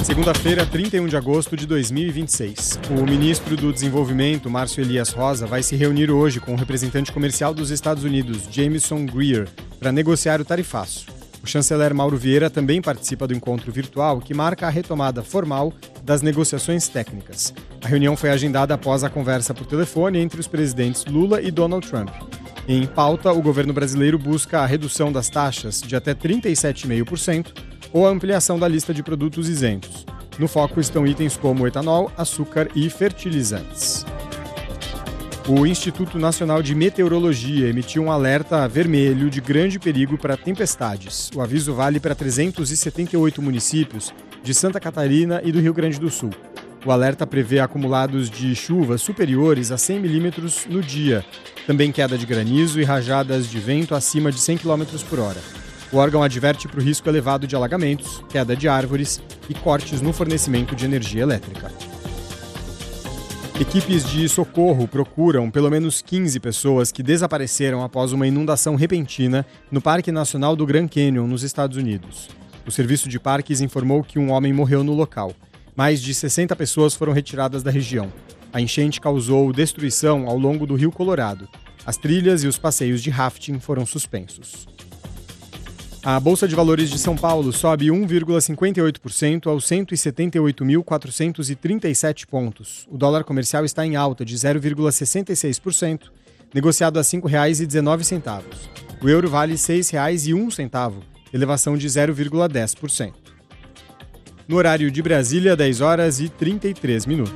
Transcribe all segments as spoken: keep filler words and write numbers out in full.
Segunda-feira, trinta e um de agosto de dois mil e vinte e seis. O ministro do Desenvolvimento, Márcio Elias Rosa, vai se reunir hoje com o representante comercial dos Estados Unidos, Jameson Greer, para negociar o tarifaço. O chanceler Mauro Vieira também participa do encontro virtual que marca a retomada formal das negociações técnicas. A reunião foi agendada após a conversa por telefone entre os presidentes Lula e Donald Trump. Em pauta, o governo brasileiro busca a redução das taxas de até trinta e sete vírgula cinco por cento ou a ampliação da lista de produtos isentos. No foco estão itens como etanol, açúcar e fertilizantes. O Instituto Nacional de Meteorologia emitiu um alerta vermelho de grande perigo para tempestades. O aviso vale para trezentos e setenta e oito municípios de Santa Catarina e do Rio Grande do Sul. O alerta prevê acumulados de chuva superiores a cem milímetros no dia, também queda de granizo e rajadas de vento acima de cem quilômetros por hora. O órgão adverte para o risco elevado de alagamentos, queda de árvores e cortes no fornecimento de energia elétrica. Equipes de socorro procuram pelo menos quinze pessoas que desapareceram após uma inundação repentina no Parque Nacional do Grand Canyon, nos Estados Unidos. O Serviço de Parques informou que um homem morreu no local. Mais de sessenta pessoas foram retiradas da região. A enchente causou destruição ao longo do Rio Colorado. As trilhas e os passeios de rafting foram suspensos. A Bolsa de Valores de São Paulo sobe um vírgula cinquenta e oito por cento aos cento e setenta e oito mil quatrocentos e trinta e sete pontos. O dólar comercial está em alta de zero vírgula sessenta e seis por cento, negociado a cinco reais e dezenove centavos. O euro vale seis reais e um centavo, elevação de zero vírgula dez por cento. No horário de Brasília, dez horas e trinta e três minutos.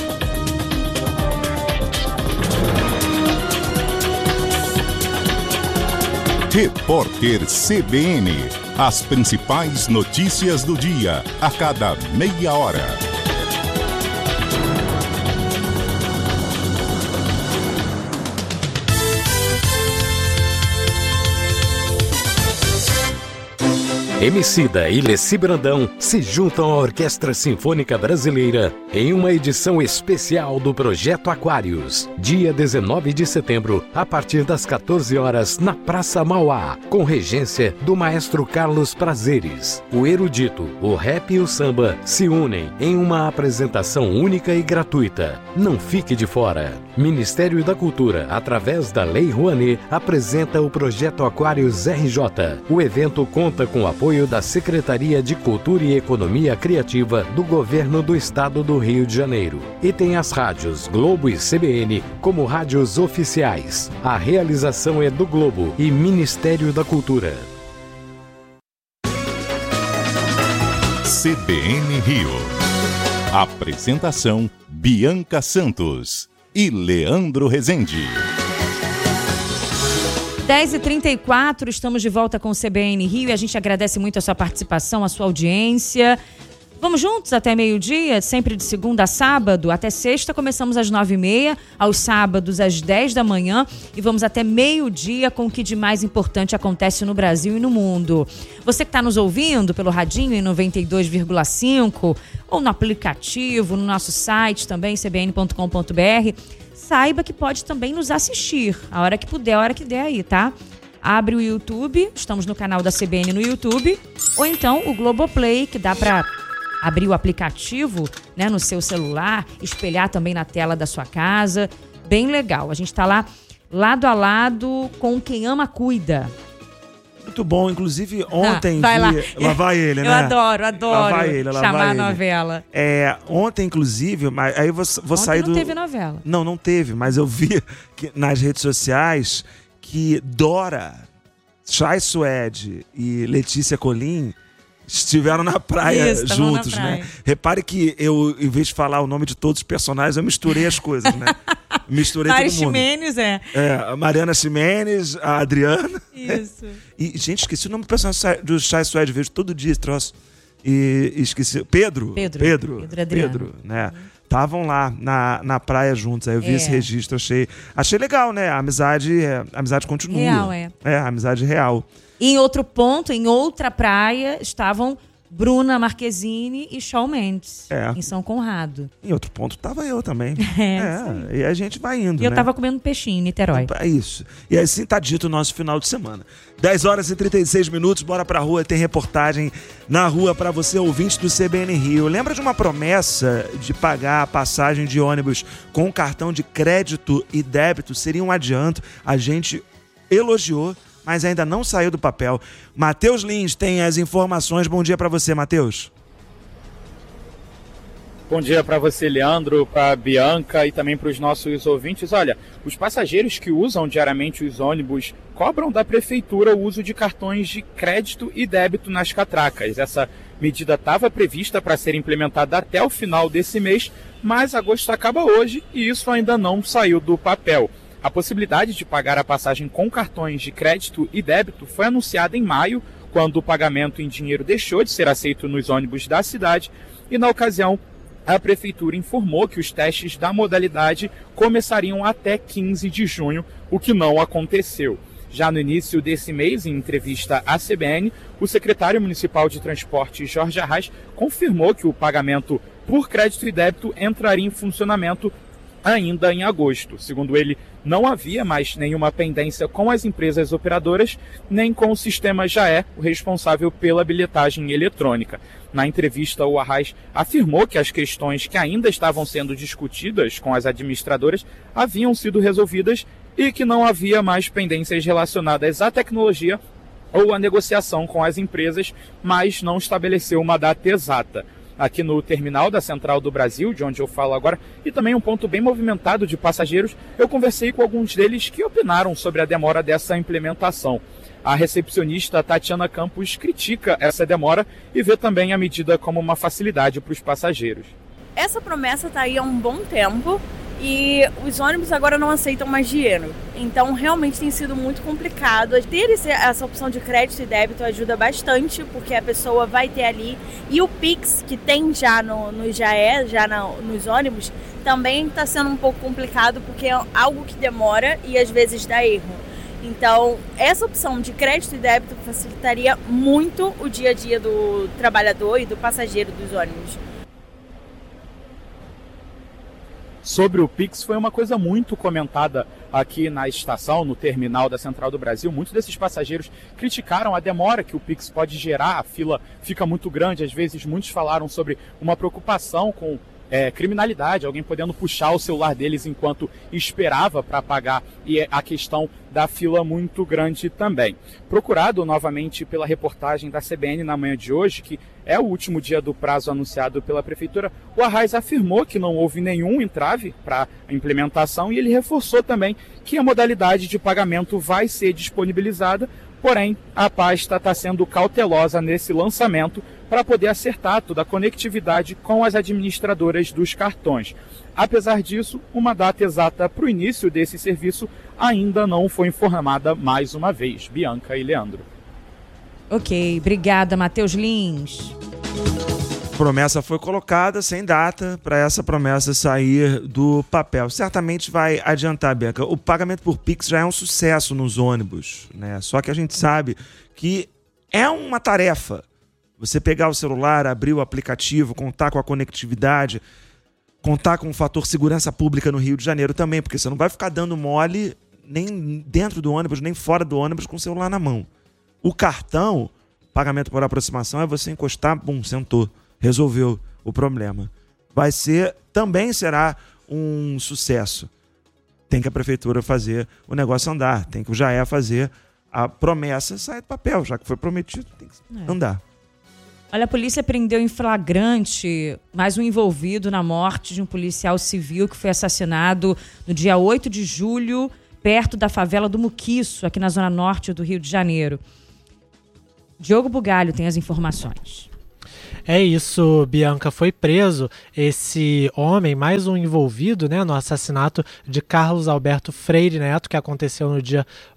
Repórter C B N. As principais notícias do dia, a cada meia hora. Emicida e Leci Brandão se juntam à Orquestra Sinfônica Brasileira em uma edição especial do Projeto Aquários, dia dezenove de setembro, a partir das quatorze horas, na Praça Mauá, com regência do maestro Carlos Prazeres. O erudito, o rap e o samba se unem em uma apresentação única e gratuita. Não fique de fora. Ministério da Cultura, através da Lei Rouanet, apresenta o Projeto Aquários R J. O evento conta com o apoio da Secretaria de Cultura e Economia Criativa do Governo do Estado do Rio de Janeiro. E tem as rádios Globo e C B N como rádios oficiais. A realização é do Globo e Ministério da Cultura. C B N Rio. Apresentação: Bianca Santos e Leandro Rezende. dez e trinta e quatro, estamos de volta com o C B N Rio e a gente agradece muito a sua participação, a sua audiência. Vamos juntos até meio-dia, sempre de segunda a sábado. Até sexta começamos às nove e meia, aos sábados às dez da manhã e vamos até meio-dia com o que de mais importante acontece no Brasil e no mundo. Você que está nos ouvindo pelo radinho em noventa e dois vírgula cinco ou no aplicativo, no nosso site também, c b n ponto com ponto b r, saiba que pode também nos assistir, a hora que puder, a hora que der aí, tá? Abre o YouTube, estamos no canal da C B N no YouTube, ou então o Globoplay, que dá para abrir o aplicativo, né, no seu celular, espelhar também na tela da sua casa. Bem legal. A gente está lá, lado a lado, com Quem Ama Cuida. Muito bom, inclusive ontem... Ah, vai lá. Vi... Lá vai ele, né? Eu adoro, adoro lá vai ele, lá chamar vai a ele. novela. É, ontem, inclusive, mas aí eu vou, vou ontem sair não do... teve novela. Não, não teve, mas eu vi que, nas redes sociais que Dora, Chay Suede e Letícia Colim estiveram na praia Isso, juntos, na praia. né? Repare que eu, em vez de falar o nome de todos os personagens, eu misturei as coisas, né? Misturei Mari todo mundo. Ximenes, é. É, a Mariana Ximenes, a Adriana. Isso. E, gente, esqueci o nome do personagem do Chay Suede, vejo todo dia esse troço. E, e esqueci. Pedro. Pedro. Pedro. Pedro Adriano. Pedro, né? Estavam lá na, na praia juntos. Aí eu vi É. esse registro, achei, achei legal, né? A amizade, é, a amizade continua. Real, é. É, a amizade real. E em outro ponto, em outra praia, estavam Bruna Marquezine e Shawn Mendes, É. em São Conrado. Em outro ponto tava eu também. É, é e a gente vai indo, E eu né? tava comendo peixinho em Niterói. É isso. E assim tá dito o nosso final de semana. dez horas e trinta e seis minutos, bora pra rua, tem reportagem na rua pra você, ouvinte do C B N Rio. Lembra de uma promessa de pagar a passagem de ônibus com cartão de crédito e débito? Seria um adianto. A gente elogiou, mas ainda não saiu do papel. Matheus Lins tem as informações. Bom dia pra você, Matheus. Bom dia para você, Leandro, para Bianca e também para os nossos ouvintes. Olha, os passageiros que usam diariamente os ônibus cobram da prefeitura o uso de cartões de crédito e débito nas catracas. Essa medida estava prevista para ser implementada até o final desse mês, mas agosto acaba hoje e isso ainda não saiu do papel. A possibilidade de pagar a passagem com cartões de crédito e débito foi anunciada em maio, quando o pagamento em dinheiro deixou de ser aceito nos ônibus da cidade, e na ocasião a prefeitura informou que os testes da modalidade começariam até quinze de junho, o que não aconteceu. Já no início desse mês, em entrevista à C B N, o secretário municipal de transporte, Jorge Arraes, confirmou que o pagamento por crédito e débito entraria em funcionamento ainda em agosto. Segundo ele, não havia mais nenhuma pendência com as empresas operadoras, nem com o sistema Jaé, o responsável pela bilhetagem eletrônica. Na entrevista, o Arraes afirmou que as questões que ainda estavam sendo discutidas com as administradoras haviam sido resolvidas e que não havia mais pendências relacionadas à tecnologia ou à negociação com as empresas, mas não estabeleceu uma data exata. Aqui no terminal da Central do Brasil, de onde eu falo agora, e também um ponto bem movimentado de passageiros, eu conversei com alguns deles que opinaram sobre a demora dessa implementação. A recepcionista Tatiana Campos critica essa demora e vê também a medida como uma facilidade para os passageiros. Essa promessa está aí há um bom tempo e os ônibus agora não aceitam mais dinheiro. Então realmente tem sido muito complicado. Ter esse, essa opção de crédito e débito ajuda bastante, porque a pessoa vai ter ali. E o Pix, que tem já no, no Jaé, já no, nos ônibus, também está sendo um pouco complicado, porque é algo que demora e às vezes dá erro. Então, essa opção de crédito e débito facilitaria muito o dia a dia do trabalhador e do passageiro dos ônibus. Sobre o Pix, foi uma coisa muito comentada aqui na estação, no terminal da Central do Brasil. Muitos desses passageiros criticaram a demora que o Pix pode gerar, a fila fica muito grande. Às vezes, muitos falaram sobre uma preocupação com é, criminalidade, alguém podendo puxar o celular deles enquanto esperava para pagar, e a questão da fila muito grande também. Procurado novamente pela reportagem da C B N na manhã de hoje, que é o último dia do prazo anunciado pela Prefeitura, o Arraes afirmou que não houve nenhum entrave para a implementação e ele reforçou também que a modalidade de pagamento vai ser disponibilizada, porém a pasta está sendo cautelosa nesse lançamento para poder acertar toda a conectividade com as administradoras dos cartões. Apesar disso, uma data exata para o início desse serviço ainda não foi informada mais uma vez. Bianca e Leandro. Ok, obrigada, Matheus Lins. Promessa foi colocada sem data para essa promessa sair do papel. Certamente vai adiantar, Bianca. O pagamento por Pix já é um sucesso nos ônibus, né? Só que a gente sabe que é uma tarefa. Você pegar o celular, abrir o aplicativo, contar com a conectividade, contar com o fator segurança pública no Rio de Janeiro também, porque você não vai ficar dando mole nem dentro do ônibus, nem fora do ônibus com o celular na mão. O cartão, pagamento por aproximação, é você encostar, bum, sentou, resolveu o problema. Vai ser, também será um sucesso. Tem que a prefeitura fazer o negócio andar, tem que o Jaé fazer a promessa sair do papel, já que foi prometido, tem que é. andar. Olha, a polícia prendeu em flagrante mais um envolvido na morte de um policial civil que foi assassinado no dia oito de julho, perto da favela do Muquiço, aqui na zona norte do Rio de Janeiro. Diogo Bugalho tem as informações. É isso, Bianca. Foi preso esse homem, mais um envolvido, né, no assassinato de Carlos Alberto Freire Neto, que aconteceu no dia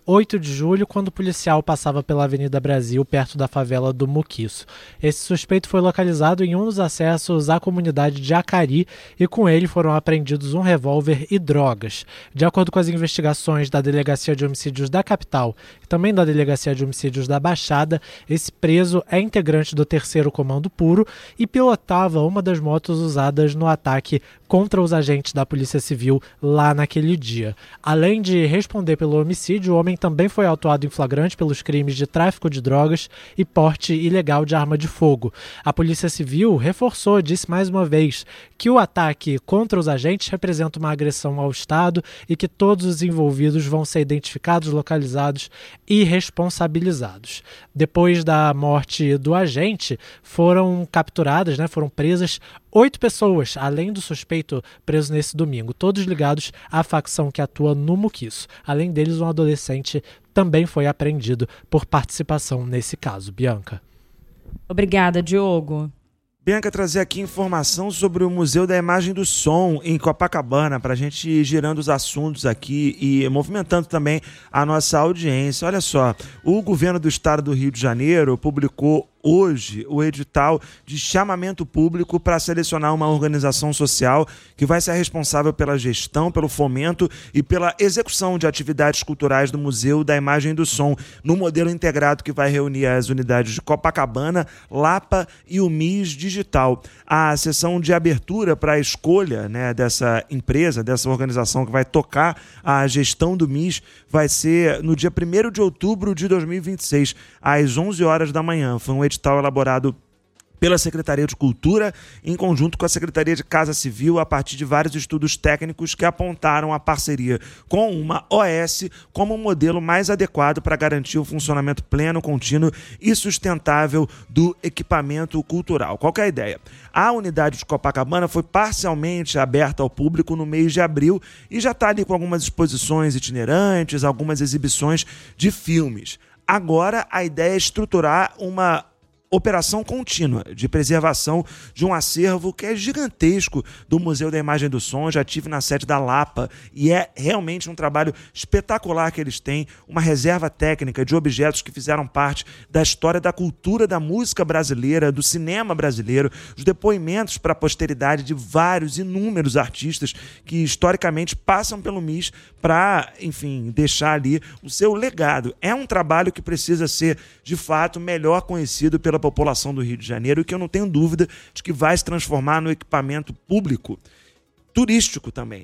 oito de julho, quando o policial passava pela Avenida Brasil, perto da favela do Muquiço. Esse suspeito foi localizado em um dos acessos à comunidade de Acari e com ele foram apreendidos um revólver e drogas. De acordo com as investigações da Delegacia de Homicídios da capital e também da Delegacia de Homicídios da Baixada, esse preso é integrante do terceiro Comando Puro e pilotava uma das motos usadas no ataque contra os agentes da Polícia Civil lá naquele dia. Além de responder pelo homicídio, o homem também foi autuado em flagrante pelos crimes de tráfico de drogas e porte ilegal de arma de fogo. A Polícia Civil reforçou, disse mais uma vez, que o ataque contra os agentes representa uma agressão ao Estado e que todos os envolvidos vão ser identificados, localizados e responsabilizados. Depois da morte do agente, foram capturadas, né, foram presas oito pessoas, além do suspeito preso nesse domingo, todos ligados à facção que atua no Muquiço. Além deles, um adolescente também foi apreendido por participação nesse caso. Bianca. Obrigada, Diogo. Bianca, trazer aqui informação sobre o Museu da Imagem do Som em Copacabana, para a gente ir girando os assuntos aqui e movimentando também a nossa audiência. Olha só, o governo do estado do Rio de Janeiro publicou hoje o edital de chamamento público para selecionar uma organização social que vai ser responsável pela gestão, pelo fomento e pela execução de atividades culturais do Museu da Imagem do Som, no modelo integrado que vai reunir as unidades de Copacabana, Lapa e o M I S Digital. A sessão de abertura para a escolha, né, dessa empresa, dessa organização que vai tocar a gestão do M I S, vai ser no dia primeiro de outubro de dois mil e vinte e seis, às onze horas da manhã. Foi um edital elaborado pela Secretaria de Cultura, em conjunto com a Secretaria de Casa Civil, a partir de vários estudos técnicos que apontaram a parceria com uma O S como um modelo mais adequado para garantir o funcionamento pleno, contínuo e sustentável do equipamento cultural. Qual que é a ideia? A unidade de Copacabana foi parcialmente aberta ao público no mês de abril e já está ali com algumas exposições itinerantes, algumas exibições de filmes. Agora, a ideia é estruturar uma operação contínua de preservação de um acervo que é gigantesco do Museu da Imagem do Som. Já estive na sede da Lapa e é realmente um trabalho espetacular que eles têm, uma reserva técnica de objetos que fizeram parte da história da cultura da música brasileira, do cinema brasileiro, os depoimentos para a posteridade de vários, inúmeros artistas que historicamente passam pelo M I S para, enfim, deixar ali o seu legado. É um trabalho que precisa ser, de fato, melhor conhecido pela população do Rio de Janeiro e que eu não tenho dúvida de que vai se transformar no equipamento público turístico também.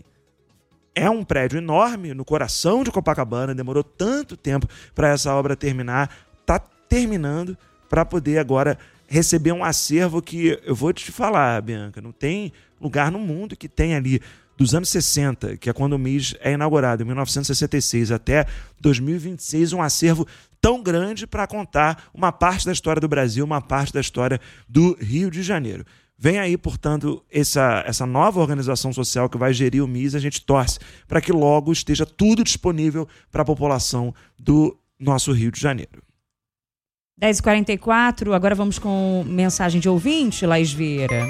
É um prédio enorme no coração de Copacabana, demorou tanto tempo para essa obra terminar, está terminando para poder agora receber um acervo que, eu vou te falar, Bianca, não tem lugar no mundo que tenha ali dos anos sessenta, que é quando o M I S é inaugurado, em mil novecentos e sessenta e seis, até dois mil e vinte e seis, um acervo tão grande para contar uma parte da história do Brasil, uma parte da história do Rio de Janeiro. Vem aí, portanto, essa, essa nova organização social que vai gerir o M I S, a gente torce para que logo esteja tudo disponível para a população do nosso Rio de Janeiro. dez e quarenta e quatro, agora vamos com mensagem de ouvinte, Laís Vieira.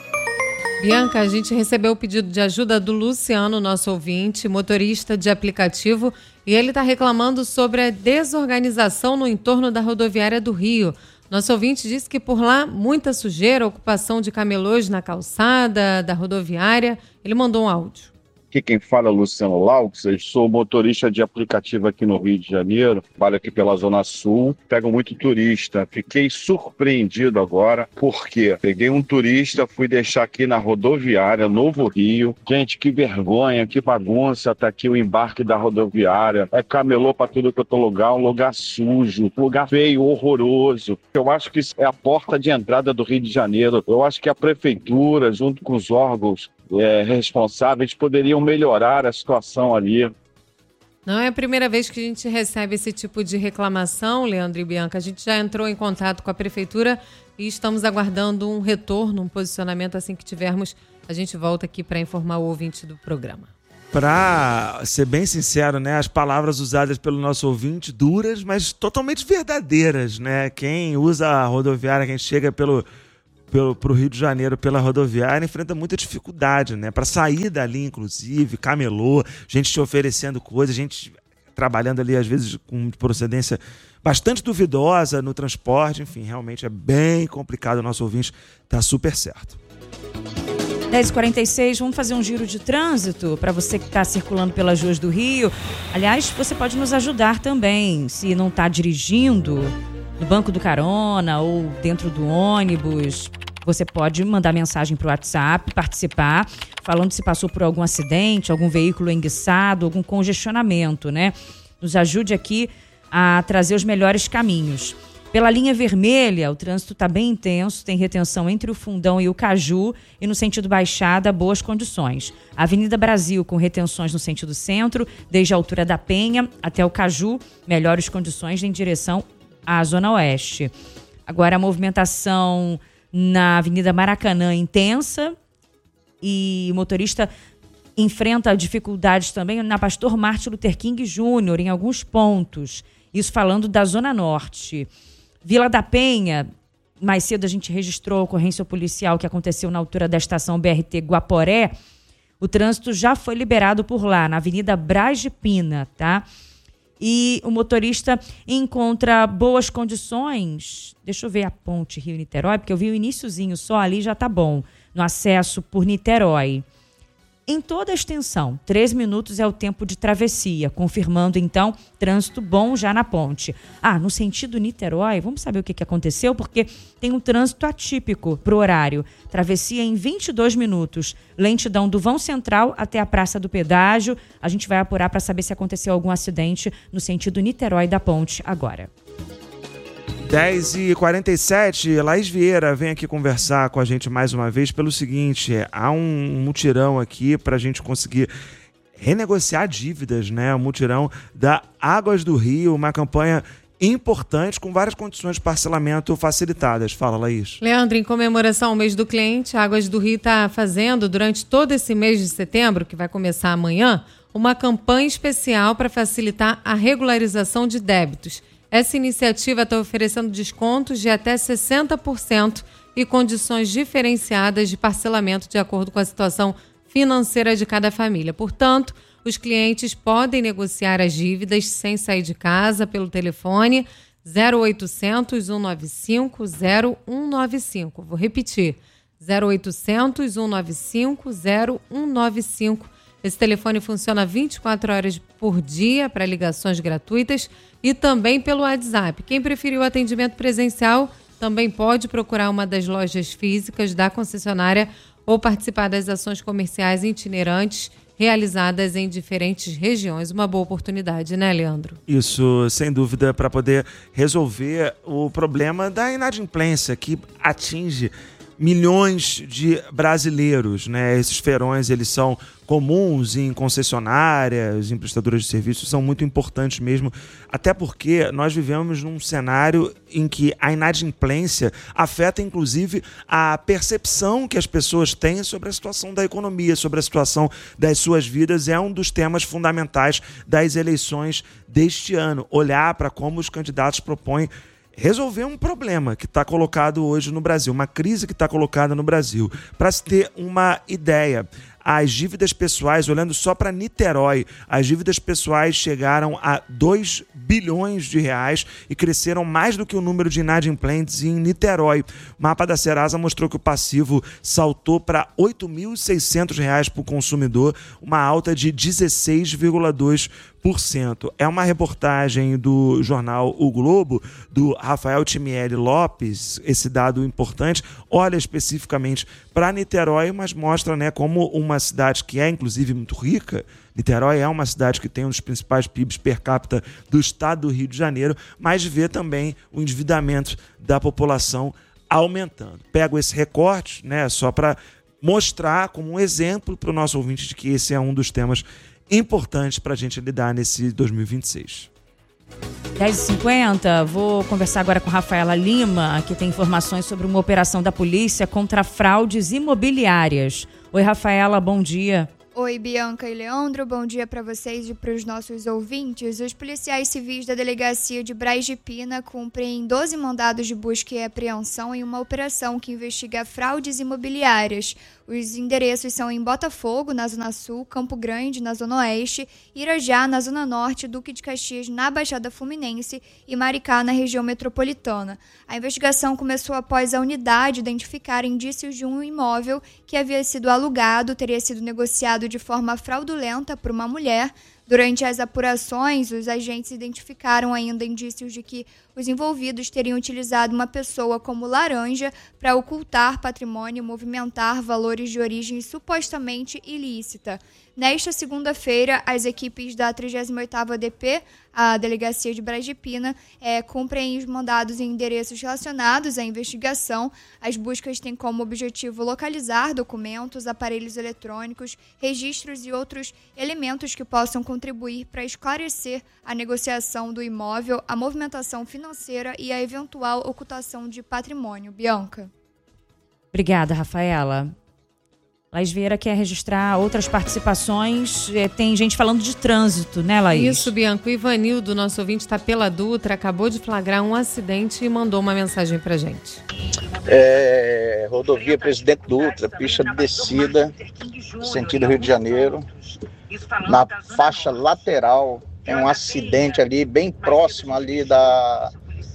Bianca, a gente recebeu o pedido de ajuda do Luciano, nosso ouvinte, motorista de aplicativo, e ele está reclamando sobre a desorganização no entorno da rodoviária do Rio. Nosso ouvinte disse que por lá muita sujeira, ocupação de camelôs na calçada da rodoviária. Ele mandou um áudio. Aqui quem fala é Luciano Laux, eu sou motorista de aplicativo aqui no Rio de Janeiro, trabalho aqui pela Zona Sul, pego muito turista. Fiquei surpreendido agora, porque peguei um turista, fui deixar aqui na rodoviária, Novo Rio. Gente, que vergonha, que bagunça, tá aqui o embarque da rodoviária, é camelô pra tudo que eu tô lugar, um lugar sujo, um lugar feio, horroroso. Eu acho que isso é a porta de entrada do Rio de Janeiro. Eu acho que a prefeitura, junto com os órgãos É, responsáveis, poderiam melhorar a situação ali. Não é a primeira vez que a gente recebe esse tipo de reclamação, Leandro e Bianca. A gente já entrou em contato com a prefeitura e estamos aguardando um retorno, um posicionamento. Assim que tivermos, a gente volta aqui para informar o ouvinte do programa. Para ser bem sincero, né, as palavras usadas pelo nosso ouvinte, duras, mas totalmente verdadeiras, né? Quem usa a rodoviária, quem chega pelo para o Rio de Janeiro pela rodoviária, enfrenta muita dificuldade, né? Para sair dali, inclusive, camelô, gente te oferecendo coisas, gente trabalhando ali, às vezes, com procedência bastante duvidosa no transporte. Enfim, realmente é bem complicado. O nosso ouvinte está super certo. dez e quarenta e seis, vamos fazer um giro de trânsito para você que está circulando pelas ruas do Rio. Aliás, você pode nos ajudar também, se não está dirigindo no banco do carona ou dentro do ônibus. Você pode mandar mensagem para o WhatsApp, participar, falando se passou por algum acidente, algum veículo enguiçado, algum congestionamento, né? Nos ajude aqui a trazer os melhores caminhos. Pela linha vermelha, o trânsito está bem intenso, tem retenção entre o Fundão e o Caju, e no sentido Baixada, boas condições. Avenida Brasil, com retenções no sentido centro, desde a altura da Penha até o Caju, melhores condições em direção à Zona Oeste. Agora, a movimentação na Avenida Maracanã intensa, e o motorista enfrenta dificuldades também na Pastor Martin Luther King Júnior, em alguns pontos. Isso falando da Zona Norte. Vila da Penha, mais cedo a gente registrou a ocorrência policial que aconteceu na altura da estação B R T Guaporé. O trânsito já foi liberado por lá, na Avenida Braz de Pina, tá? E o motorista encontra boas condições. Deixa eu ver a ponte Rio-Niterói, porque eu vi o iniciozinho só ali, já tá bom, no acesso por Niterói. Em toda a extensão, três minutos é o tempo de travessia, confirmando, então, trânsito bom já na ponte. Ah, no sentido Niterói, vamos saber o que, que aconteceu, porque tem um trânsito atípico para o horário. Travessia em vinte e dois minutos, lentidão do vão central até a Praça do Pedágio. A gente vai apurar para saber se aconteceu algum acidente no sentido Niterói da ponte agora. dez e quarenta e sete, Laís Vieira vem aqui conversar com a gente mais uma vez pelo seguinte: há um mutirão aqui para a gente conseguir renegociar dívidas, né? O mutirão da Águas do Rio, uma campanha importante com várias condições de parcelamento facilitadas. Fala, Laís. Leandro, em comemoração ao mês do cliente, a Águas do Rio está fazendo durante todo esse mês de setembro, que vai começar amanhã, uma campanha especial para facilitar a regularização de débitos. Essa iniciativa está oferecendo descontos de até sessenta por cento e condições diferenciadas de parcelamento de acordo com a situação financeira de cada família. Portanto, os clientes podem negociar as dívidas sem sair de casa pelo telefone zero oitocentos, cento e noventa e cinco, zero um nove cinco. Vou repetir, zero oitocentos, cento e noventa e cinco, zero um nove cinco. Esse telefone funciona vinte e quatro horas por dia para ligações gratuitas e também pelo WhatsApp. Quem preferiu o atendimento presencial também pode procurar uma das lojas físicas da concessionária ou participar das ações comerciais itinerantes realizadas em diferentes regiões. Uma boa oportunidade, né, Leandro? Isso, sem dúvida, para poder resolver o problema da inadimplência que atinge milhões de brasileiros, né? Esses feirões, eles são comuns em concessionárias, em prestadoras de serviços, são muito importantes mesmo, até porque nós vivemos num cenário em que a inadimplência afeta, inclusive, a percepção que as pessoas têm sobre a situação da economia, sobre a situação das suas vidas. É um dos temas fundamentais das eleições deste ano, olhar para como os candidatos propõem resolver um problema que está colocado hoje no Brasil, uma crise que está colocada no Brasil. Para se ter uma ideia, as dívidas pessoais, olhando só para Niterói, as dívidas pessoais chegaram a dois bilhões de reais e cresceram mais do que o número de inadimplentes em Niterói. O mapa da Serasa mostrou que o passivo saltou para oito mil e seiscentos reais por consumidor, uma alta de dezesseis vírgula dois por cento. É uma reportagem do jornal O Globo, do Rafael Timieri Lopes. Esse dado importante olha especificamente para Niterói, mas mostra, né, como uma cidade que é, inclusive, muito rica. Niterói é uma cidade que tem um dos principais P I Bs per capita do estado do Rio de Janeiro, mas vê também o endividamento da população aumentando. Pego esse recorte, né, só para mostrar como um exemplo para o nosso ouvinte de que esse é um dos temas importantes para a gente lidar nesse dois mil e vinte e seis. dez e cinquenta, vou conversar agora com Rafaela Lima, que tem informações sobre uma operação da polícia contra fraudes imobiliárias. Oi, Rafaela, bom dia. Oi, Bianca e Leandro, bom dia para vocês e para os nossos ouvintes. Os policiais civis da delegacia de Braz de Pina cumprem doze mandados de busca e apreensão em uma operação que investiga fraudes imobiliárias. Os endereços são em Botafogo, na Zona Sul, Campo Grande, na Zona Oeste, Irajá, na Zona Norte, Duque de Caxias, na Baixada Fluminense e Maricá, na região metropolitana. A investigação começou após a unidade identificar indícios de um imóvel que havia sido alugado, teria sido negociado de forma fraudulenta por uma mulher. Durante as apurações, os agentes identificaram ainda indícios de que os envolvidos teriam utilizado uma pessoa como laranja para ocultar patrimônio e movimentar valores de origem supostamente ilícita. Nesta segunda-feira, as equipes da trigésima oitava D P, a Delegacia de Braz de Pina, é, cumprem os mandados em endereços relacionados à investigação. As buscas têm como objetivo localizar documentos, aparelhos eletrônicos, registros e outros elementos que possam contribuir para esclarecer a negociação do imóvel, a movimentação financeira e a eventual ocultação de patrimônio. Bianca. Obrigada, Rafaela. Laís Vieira quer registrar outras participações. Tem gente falando de trânsito, né, Laís? Isso, Bianca. O Ivanildo, nosso ouvinte, está pela Dutra, acabou de flagrar um acidente e mandou uma mensagem pra gente. É, rodovia Presidente Dutra, pista de descida, sentido Rio de Janeiro. Na faixa lateral, tem um acidente ali, bem próximo ali da,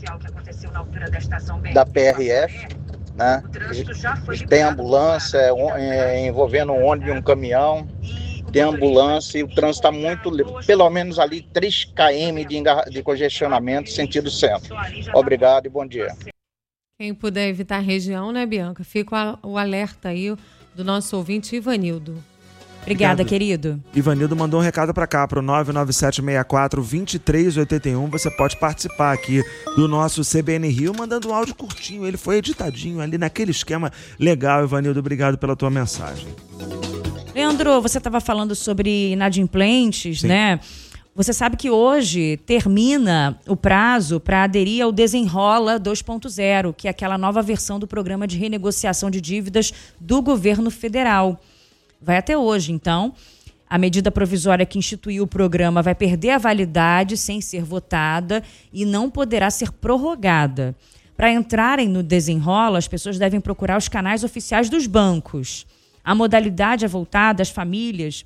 da P R F. Né? Tem ambulância é, envolvendo um ônibus e um caminhão, tem ambulância e o trânsito está muito, pelo menos ali três quilômetros de, engar... de congestionamento sentido centro. Obrigado e bom dia. Quem puder evitar a região, né, Bianca? Fica o alerta aí do nosso ouvinte Ivanildo. Obrigada, Obrigado. querido. Ivanildo mandou um recado para cá, para o nove nove sete seis quatro, dois três oito um. Você pode participar aqui do nosso C B N Rio, mandando um áudio curtinho. Ele foi editadinho ali naquele esquema legal, Ivanildo. Obrigado pela tua mensagem. Leandro, você estava falando sobre inadimplentes, Sim. né? Você sabe que hoje termina o prazo para aderir ao Desenrola dois ponto zero, que é aquela nova versão do programa de renegociação de dívidas do governo federal. Vai até hoje, então. A medida provisória que instituiu o programa vai perder a validade sem ser votada e não poderá ser prorrogada. Para entrarem no Desenrola, as pessoas devem procurar os canais oficiais dos bancos. A modalidade é voltada às famílias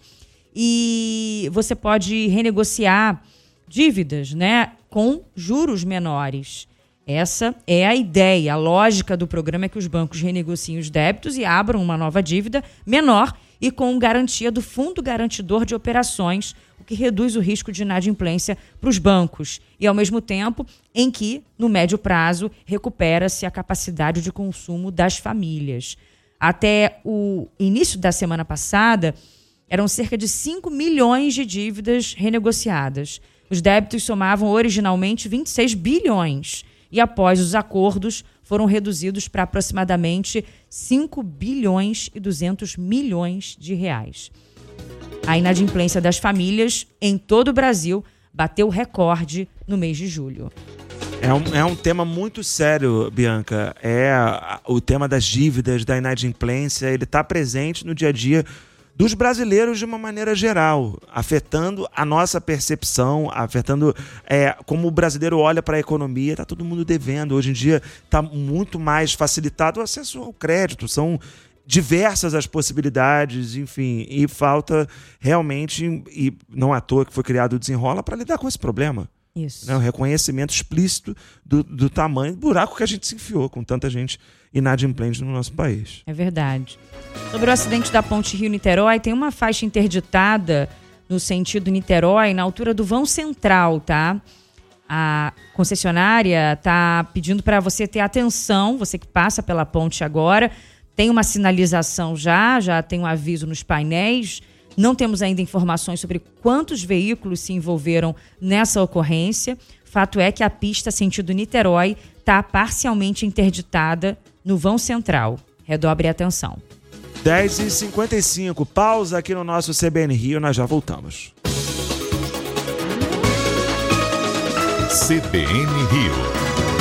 e você pode renegociar dívidas, né, com juros menores. Essa é a ideia. A lógica do programa é que os bancos renegociem os débitos e abram uma nova dívida menor e com garantia do Fundo Garantidor de Operações, o que reduz o risco de inadimplência para os bancos e, ao mesmo tempo, em que, no médio prazo, recupera-se a capacidade de consumo das famílias. Até o início da semana passada, eram cerca de cinco milhões de dívidas renegociadas. Os débitos somavam originalmente vinte e seis bilhões e, após os acordos, foram reduzidos para aproximadamente cinco bilhões e duzentos milhões de reais. A inadimplência das famílias em todo o Brasil bateu recorde no mês de julho. É um, é um tema muito sério, Bianca. É o tema das dívidas, da inadimplência. Ele está presente no dia a dia dos brasileiros de uma maneira geral, afetando a nossa percepção, afetando é, como o brasileiro olha para a economia. Está todo mundo devendo. Hoje em dia está muito mais facilitado o acesso ao crédito. São diversas as possibilidades, enfim, e falta realmente, e não à toa que foi criado o Desenrola para lidar com esse problema. Isso. Né? Um reconhecimento explícito do, do tamanho do buraco que a gente se enfiou com tanta gente inadimplente no nosso país. É verdade. Sobre o acidente da ponte Rio-Niterói, tem uma faixa interditada no sentido Niterói, na altura do vão central, tá? A concessionária está pedindo para você ter atenção, você que passa pela ponte agora. Tem uma sinalização já, já tem um aviso nos painéis. Não temos ainda informações sobre quantos veículos se envolveram nessa ocorrência. Fato é que a pista sentido Niterói está parcialmente interditada no vão central. Redobre a atenção. dez e cinquenta e cinco, pausa aqui no nosso C B N Rio, nós já voltamos. C B N Rio.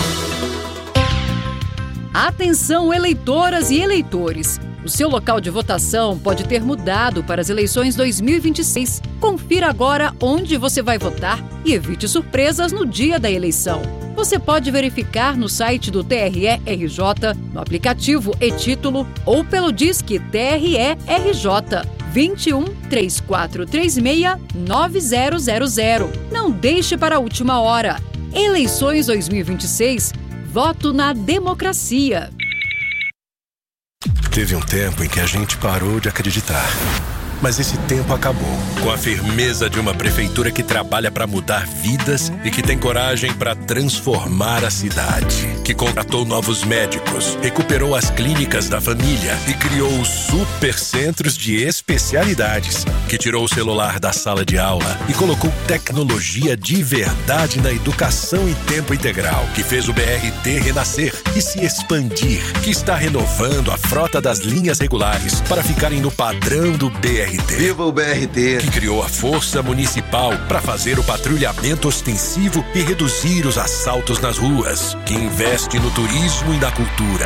Atenção, eleitoras e eleitores! O seu local de votação pode ter mudado para as eleições dois mil e vinte e seis. Confira agora onde você vai votar e evite surpresas no dia da eleição. Você pode verificar no site do T R E R J, no aplicativo e-Título ou pelo Disque T R E R J vinte e um, três quatro três seis, nove zero zero zero. Não deixe para a última hora. Eleições dois mil e vinte e seis. Voto na democracia. Teve um tempo em que a gente parou de acreditar. Mas esse tempo acabou. Com a firmeza de uma prefeitura que trabalha para mudar vidas e que tem coragem para transformar a cidade. Que contratou novos médicos, recuperou as clínicas da família e criou os supercentros de especialidades. Que tirou o celular da sala de aula e colocou tecnologia de verdade na educação em tempo integral. Que fez o B R T renascer e se expandir. Que está renovando a frota das linhas regulares para ficarem no padrão do B R T. Viva o B R T! Que criou a Força Municipal para fazer o patrulhamento ostensivo e reduzir os assaltos nas ruas. Que investe no turismo e na cultura